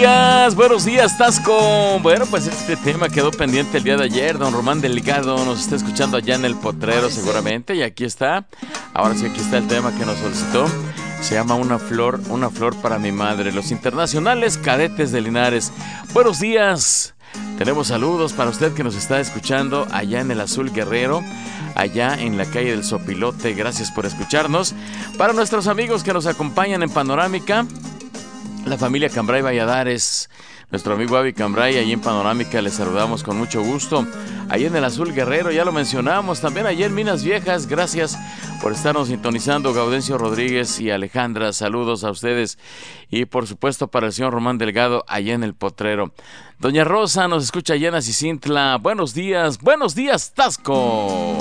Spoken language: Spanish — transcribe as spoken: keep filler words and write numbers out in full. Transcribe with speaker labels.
Speaker 1: días, buenos días, Tasco. Bueno, pues este tema quedó pendiente el día de ayer. Don Román Delgado nos está escuchando allá en el Potrero seguramente, y aquí está. Ahora sí, aquí está el tema que nos solicitó. Se llama Una flor, una flor para mi madre. Los internacionales cadetes de Linares. Buenos días. Tenemos saludos para usted que nos está escuchando allá en el Azul Guerrero, allá en la calle del Sopilote. Gracias por escucharnos. Para nuestros amigos que nos acompañan en Panorámica, la familia Cambray Valladares, nuestro amigo Avi Cambray, allí en Panorámica, les saludamos con mucho gusto. Allí en el Azul Guerrero, ya lo mencionamos, también allí en Minas Viejas, gracias por estarnos sintonizando, Gaudencio Rodríguez y Alejandra, saludos a ustedes. Y por supuesto para el señor Román Delgado, allá en el Potrero. Doña Rosa nos escucha allá en Acicintla, buenos días, buenos días, Tasco.